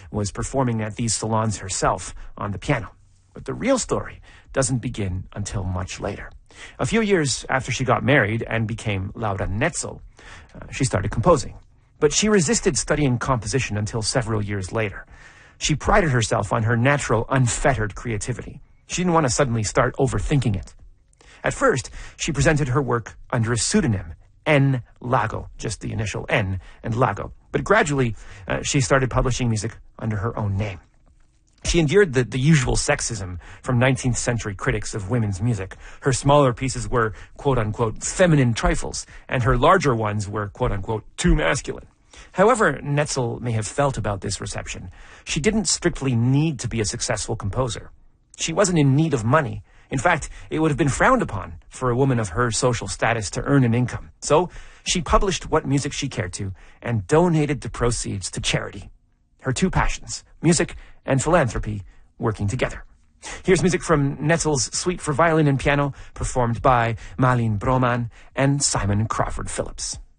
was performing at these salons herself on the piano. But the real story doesn't begin until much later. A few years after she got married and became Laura Netzel, she started composing. But she resisted studying composition until several years later. She prided herself on her natural, unfettered creativity. She didn't want to suddenly start overthinking it. At first, she presented her work under a pseudonym, N. Lago, just the initial N and Lago. But gradually, she started publishing music under her own name. She endured the usual sexism from 19th century critics of women's music. Her smaller pieces were, quote-unquote, feminine trifles, and her larger ones were, quote-unquote, too masculine. However Netzel may have felt about this reception, she didn't strictly need to be a successful composer. She wasn't in need of money. In fact, it would have been frowned upon for a woman of her social status to earn an income. So she published what music she cared to and donated the proceeds to charity. Her two passions, music and philanthropy, working together. Here's music from Netzel's Suite for Violin and Piano, performed by Malin Broman and Simon Crawford Phillips.